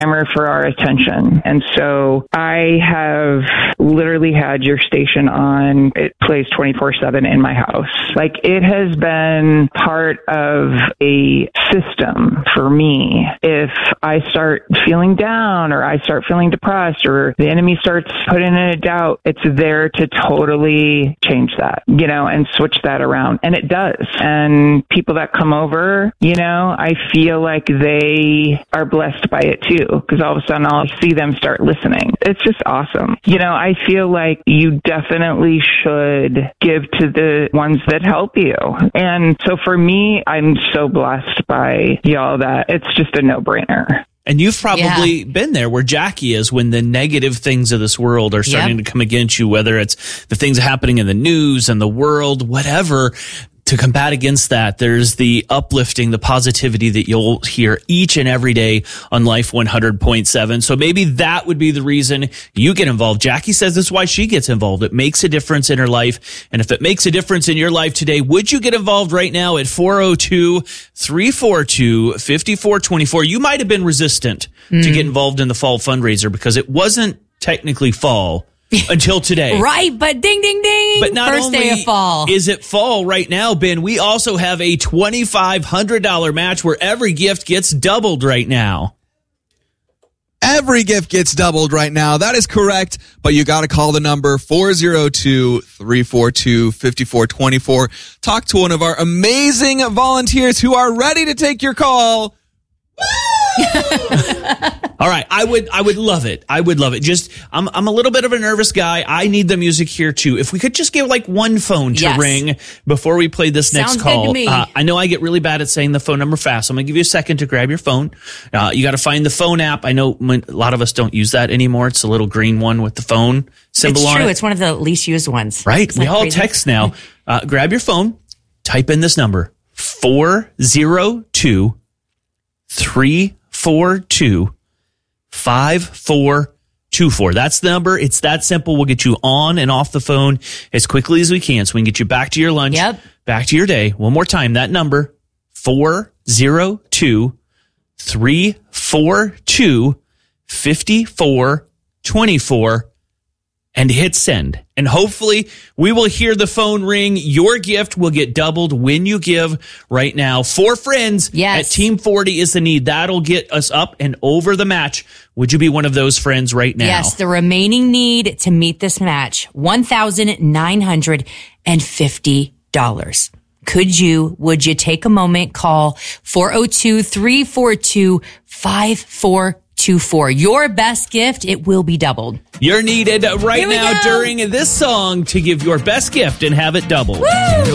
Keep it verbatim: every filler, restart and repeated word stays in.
clamour for our attention. And so I have literally had your station on. It plays twenty-four seven in my house. Like, it has been part of a system for me. If I start feeling down or I start feeling depressed or the enemy starts putting in a doubt, it's there to totally change that, you know, and switch that around. And it does. And people that come over, you know, I feel like they are blessed by it too, because all of a sudden I'll see them start listening. It's just awesome. You know, I feel like you definitely should give to the ones that help you. And so for me, I'm so blessed by y'all that it's just a no-brainer. And you've probably Yeah. been there where Jackie is when the negative things of this world are starting Yep. to come against you, whether it's the things happening in the news and the world, whatever. To combat against that, there's the uplifting, the positivity that you'll hear each and every day on Life one hundred point seven. So maybe that would be the reason you get involved. Jackie says that's why she gets involved. It makes a difference in her life. And if it makes a difference in your life today, would you get involved right now at four oh two, three four two, five four two four? You might have been resistant mm. to get involved in the fall fundraiser because it wasn't technically fall until today. Right, but ding, ding, ding. But not First only day of fall. is it fall right now, Ben, we also have a twenty-five hundred dollars match where every gift gets doubled right now. Every gift gets doubled right now. That is correct. But you got to call the number four oh two, three four two, five four two four. Talk to one of our amazing volunteers who are ready to take your call. All right, I would I would love it. I would love it. Just I'm I'm a little bit of a nervous guy. I need the music here too. If we could just get like one phone to Yes. ring before we play this next Sounds good call. to me. Uh, I know I get really bad at saying the phone number fast. So I'm gonna give you a second to grab your phone. Uh, you got to find the phone app. I know when, a lot of us don't use that anymore. It's a little green one with the phone symbol It's on true. it. It's one of the least used ones. Right. Isn't We that all crazy? text now. Uh, grab your phone, type in this number, four oh two, three four two, five four two four. That's the number. It's that simple. We'll get you on and off the phone as quickly as we can so we can get you back to your lunch, Yep. back to your day. One more time, that number, four oh two, three four two, five four two four. And hit send. And hopefully we will hear the phone ring. Your gift will get doubled when you give right now. Four friends Yes. at Team forty is the need. That'll get us up and over the match. Would you be one of those friends right now? Yes, the remaining need to meet this match, one thousand nine hundred fifty dollars. Could you, would you take a moment, call four oh two, three four two, five four two four. Your best gift, it will be doubled. You're needed right Here we now go. during this song to give your best gift and have it doubled. Woo!